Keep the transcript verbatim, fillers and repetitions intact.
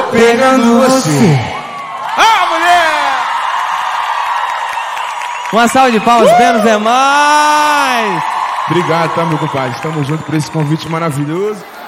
pegando você. Ah, mulher! Uma salva de palmas, menos é mais. Obrigado, tá, meu compadre? Estamos juntos por esse convite maravilhoso.